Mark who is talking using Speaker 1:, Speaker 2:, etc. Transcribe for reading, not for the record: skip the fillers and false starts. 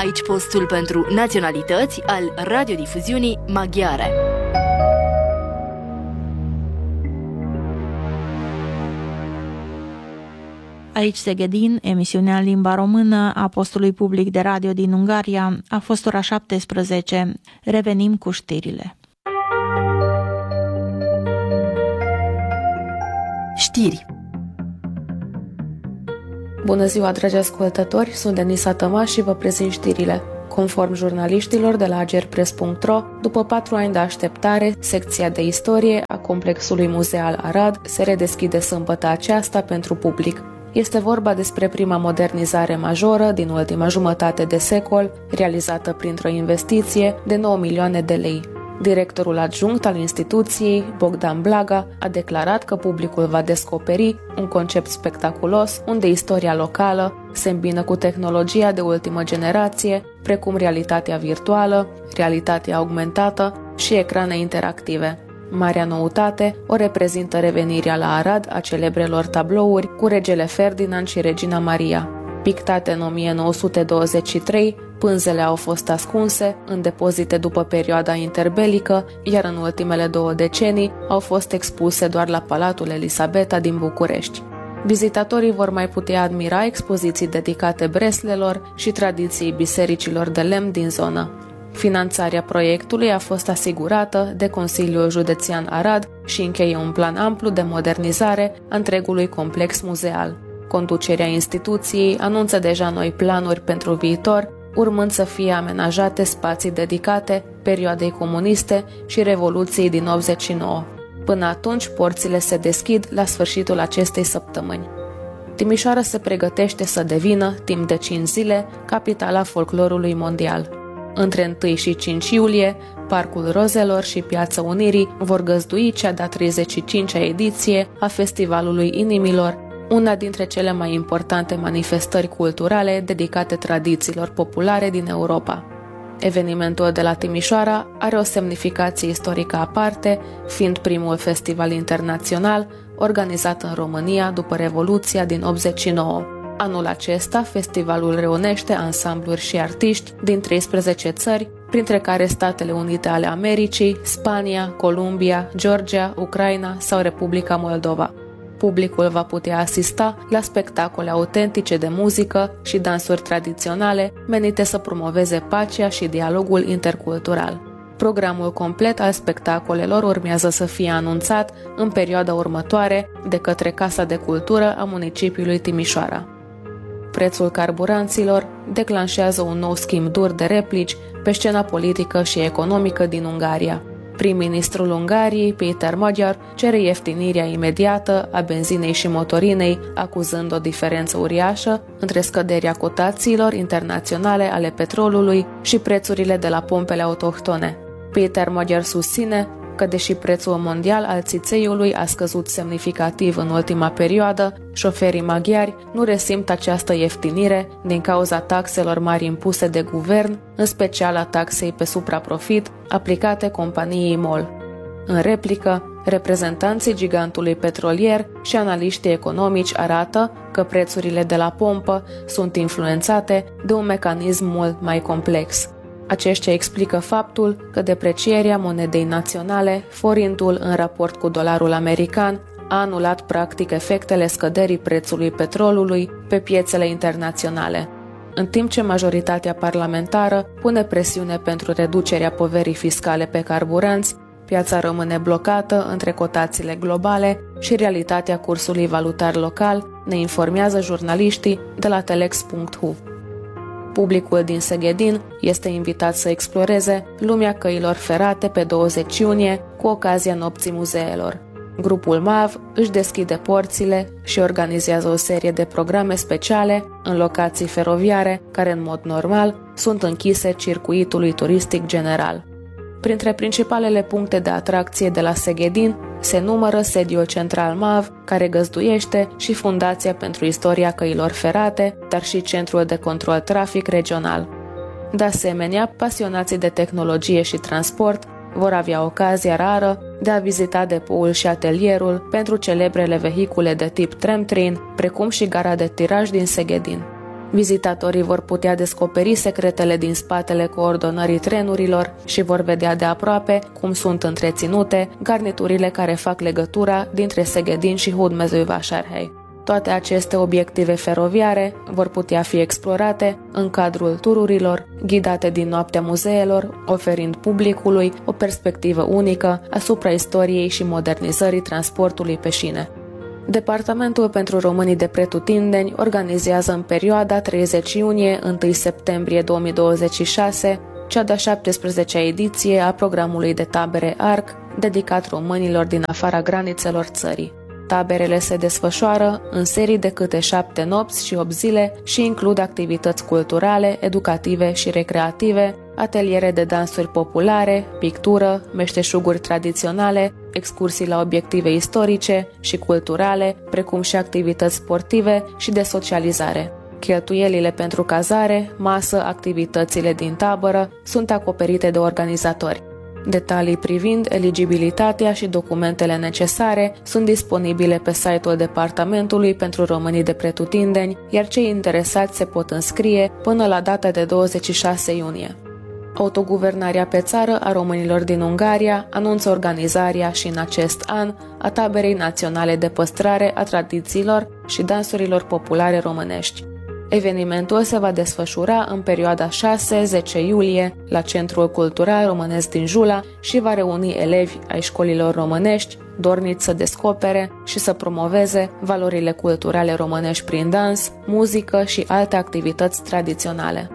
Speaker 1: Aici postul pentru naționalități al radiodifuziunii maghiare.
Speaker 2: Aici Szegedin, emisiunea în limba română a postului public de radio din Ungaria, a fost ora 17. Revenim cu știrile.
Speaker 1: Știri.
Speaker 3: Bună ziua, dragi ascultători, sunt Denisa Tămaș și vă prezint știrile. Conform jurnaliștilor de la agerpress.ro, după 4 ani de așteptare, secția de istorie a complexului muzeal Arad se redeschide sâmbătă aceasta pentru public. Este vorba despre prima modernizare majoră din ultima jumătate de secol, realizată printr-o investiție de 9 milioane de lei. Directorul adjunct al instituției, Bogdan Blaga, a declarat că publicul va descoperi un concept spectaculos unde istoria locală se îmbină cu tehnologia de ultimă generație, precum realitatea virtuală, realitatea augmentată și ecrane interactive. Marea noutate o reprezintă revenirea la Arad a celebrelor tablouri cu regele Ferdinand și regina Maria. Pictate în 1923, pânzele au fost ascunse în depozite după perioada interbelică, iar în ultimele 2 decenii au fost expuse doar la Palatul Elisabeta din București. Vizitatorii vor mai putea admira expoziții dedicate breslelor și tradiției bisericilor de lemn din zonă. Finanțarea proiectului a fost asigurată de Consiliul Județean Arad și încheie un plan amplu de modernizare a întregului complex muzeal. Conducerea instituției anunță deja noi planuri pentru viitor, urmând să fie amenajate spații dedicate perioadei comuniste și Revoluției din 89. Până atunci, porțile se deschid la sfârșitul acestei săptămâni. Timișoara se pregătește să devină, timp de 5 zile, capitala folclorului mondial. Între 1 și 5 iulie, Parcul Rozelor și Piața Unirii vor găzdui cea de-a 35-a ediție a Festivalului Inimilor, una dintre cele mai importante manifestări culturale dedicate tradițiilor populare din Europa. Evenimentul de la Timișoara are o semnificație istorică aparte, fiind primul festival internațional organizat în România după Revoluția din 89. Anul acesta, festivalul reunește ansambluri și artiști din 13 țări, printre care Statele Unite ale Americii, Spania, Columbia, Georgia, Ucraina sau Republica Moldova. Publicul va putea asista la spectacole autentice de muzică și dansuri tradiționale menite să promoveze pacea și dialogul intercultural. Programul complet al spectacolelor urmează să fie anunțat în perioada următoare de către Casa de Cultură a municipiului Timișoara. Prețul carburanților declanșează un nou schimb dur de replici pe scena politică și economică din Ungaria. Prim-ministrul Ungariei, Péter Magyar, cere ieftinirea imediată a benzinei și motorinei, acuzând o diferență uriașă între scăderea cotațiilor internaționale ale petrolului și prețurile de la pompele autohtone. Péter Magyar susține că, deși prețul mondial al țițeiului a scăzut semnificativ în ultima perioadă, șoferii maghiari nu resimt această ieftinire din cauza taxelor mari impuse de guvern, în special a taxei pe supraprofit aplicate companiei MOL. În replică, reprezentanții gigantului petrolier și analiștii economici arată că prețurile de la pompă sunt influențate de un mecanism mult mai complex. Aceștia explică faptul că deprecierea monedei naționale, forintul în raport cu dolarul american, a anulat practic efectele scăderii prețului petrolului pe piețele internaționale. În timp ce majoritatea parlamentară pune presiune pentru reducerea poverii fiscale pe carburanți, piața rămâne blocată între cotațiile globale și realitatea cursului valutar local, ne informează jurnaliștii de la telex.hu. Publicul din Szegedin este invitat să exploreze lumea căilor ferate pe 20 iunie cu ocazia Nopții Muzeelor. Grupul MAV își deschide porțile și organizează o serie de programe speciale în locații feroviare care în mod normal sunt închise circuitului turistic general. Printre principalele puncte de atracție de la Szegedin se numără sediul central MAV, care găzduiește și Fundația pentru Istoria Căilor Ferate, dar și Centrul de Control Trafic Regional. De asemenea, pasionații de tehnologie și transport vor avea ocazia rară de a vizita depoul și atelierul pentru celebrele vehicule de tip tram-train, precum și gara de tiraj din Szegedin. Vizitatorii vor putea descoperi secretele din spatele coordonării trenurilor și vor vedea de aproape cum sunt întreținute garniturile care fac legătura dintre Szegedin și Hódmezővásárhely. Toate aceste obiective feroviare vor putea fi explorate în cadrul tururilor, ghidate din noaptea muzeelor, oferind publicului o perspectivă unică asupra istoriei și modernizării transportului pe șine. Departamentul pentru românii de pretutindeni organizează în perioada 30 iunie-1 septembrie 2026 cea de-a 17-a ediție a programului de tabere ARC dedicat românilor din afara granițelor țării. Taberele se desfășoară în serii de câte 7 nopți și 8 zile și includ activități culturale, educative și recreative, ateliere de dansuri populare, pictură, meșteșuguri tradiționale, excursii la obiective istorice și culturale, precum și activități sportive și de socializare. Cheltuielile pentru cazare, masă, activitățile din tabără sunt acoperite de organizatori. Detalii privind eligibilitatea și documentele necesare sunt disponibile pe site-ul Departamentului pentru Românii de Pretutindeni, iar cei interesați se pot înscrie până la data de 26 iunie. Autoguvernarea pe țară a românilor din Ungaria anunță organizarea și în acest an a Taberei Naționale de Păstrare a Tradițiilor și Dansurilor Populare Românești. Evenimentul se va desfășura în perioada 6-10 iulie la Centrul Cultural Românesc din Jula și va reuni elevi ai școlilor românești, dorniți să descopere și să promoveze valorile culturale românești prin dans, muzică și alte activități tradiționale.